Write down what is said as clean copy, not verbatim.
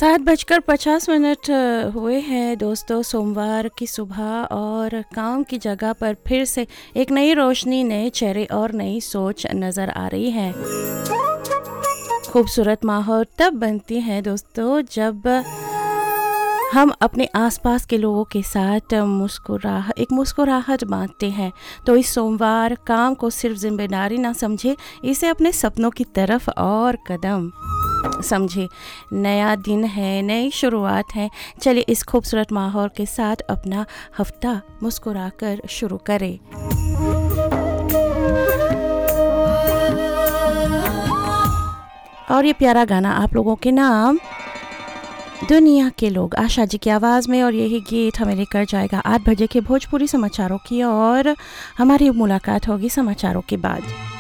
7:50 हुए हैं दोस्तों। सोमवार की सुबह और काम की जगह पर फिर से एक नई रोशनी, नए चेहरे और नई सोच नज़र आ रही है। खूबसूरत माहौल तब बनती है दोस्तों जब हम अपने आसपास के लोगों के साथ एक मुस्कुराहट बांटते हैं। तो इस सोमवार काम को सिर्फ जिम्मेदारी ना समझे, इसे अपने सपनों की तरफ और कदम समझे। नया दिन है, नई शुरुआत है। चलिए इस खूबसूरत माहौल के साथ अपना हफ्ता मुस्कुराकर शुरू करें। और ये प्यारा गाना आप लोगों के नाम दुनिया के लोग, आशा जी की आवाज़ में। और यही गीत हमें लेकर जाएगा 8 बजे के भोजपुरी समाचारों की और हमारी मुलाकात होगी समाचारों के बाद।